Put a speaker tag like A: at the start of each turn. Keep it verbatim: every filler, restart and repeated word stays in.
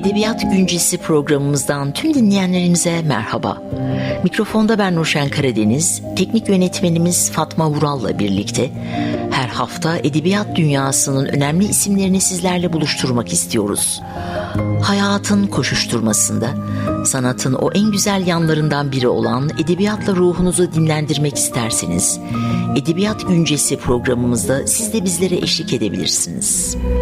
A: Edebiyat Güncesi programımızdan tüm dinleyenlerimize merhaba. Mikrofonda ben Nurşen Karadeniz, teknik yönetmenimiz Fatma Vural'la birlikte her hafta edebiyat dünyasının önemli isimlerini sizlerle buluşturmak istiyoruz. Hayatın koşuşturmasında, sanatın o en güzel yanlarından biri olan edebiyatla ruhunuzu dinlendirmek isterseniz, Edebiyat Güncesi programımızda siz de bizlere eşlik edebilirsiniz.